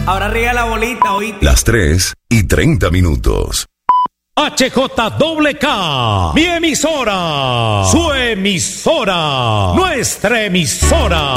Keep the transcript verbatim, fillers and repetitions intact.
Ahora riega la bolita, oíste. Las tres y treinta minutos. H J K, mi emisora, su emisora, nuestra emisora.